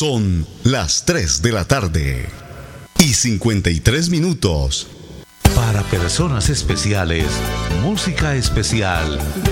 Son las 3 de la tarde y 53 minutos. Para personas especiales, música especial